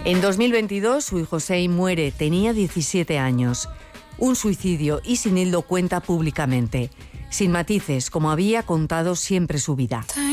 En 2022, su hijo Sei muere, tenía 17 años. Un suicidio, y Sinil lo cuenta públicamente, sin matices, como había contado siempre su vida.